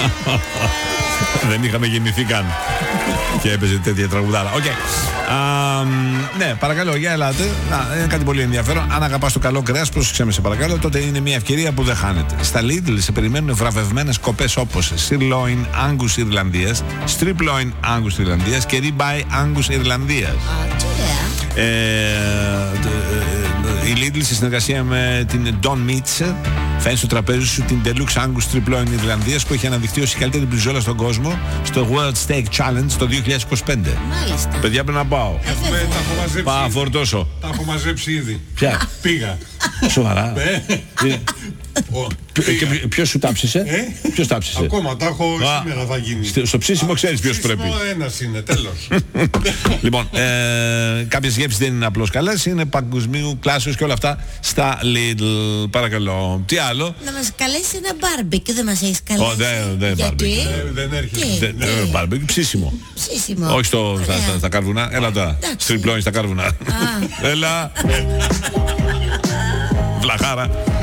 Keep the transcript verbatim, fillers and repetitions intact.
Δεν είχαμε γεννηθεί καν. Και έπαιζε τέτοια τραγουδάρα. Οκ. Okay. Ναι, παρακαλώ, για ελάτε. Να, είναι κάτι πολύ ενδιαφέρον. Αν αγαπάς το καλό κρέας, πρόσεξε με, σε παρακαλώ, τότε είναι μια ευκαιρία που δεν χάνεται. Στα Lidl σε περιμένουν βραβευμένες κοπές όπως Sirloin Angus Ιρλανδίας, Strip Loin Angus Ιρλανδίας και Ribeye Angus Ιρλανδίας. Η Lidl σε συνεργασία με την Don Meats φέρνει στο τραπέζι σου την Deluxe Angus Strip Loin Ιρλανδίας που έχει αναδειχθεί ως η καλύτερη μπριζόλα στον κόσμο στο World Steak Challenge το δύο χιλιάδες είκοσι πέντε. Μάλιστα. Παιδιά, πρέπει να πάω. Έχουμε, τα έχω μαζέψει. Πάω, φορτώσω. Τα έχω μαζέψει ήδη. Ποια? Πήγα. Σοβαρά. Ποιος σου τάψισε? Ε? Ποιος τάψισε? Ακόμα τα έχω. Α, σήμερα θα γίνει. Στο ψήσιμο ξέρεις ποιος πρέπει. Ένας είναι, τέλος. Λοιπόν, ε, κάποιες γεύσεις δεν είναι απλώς καλές, είναι παγκοσμίου κλάσεως και όλα αυτά στα Lidl. Παρακαλώ. Τι άλλο? Να μας καλέσει ένα μπάρμπεκι, δεν μας έχεις καλέσει. Oh, δεν δεν Γιατί? Δεν έρχεται. Μπάρμπεκι, ψήσιμο. Ψήσιμο. Όχι στο, στα, στα, στα κάρβουνα. Έλα τώρα. Στριπλώνει στα κάρβουνα. Έλα. Βλαχάρα.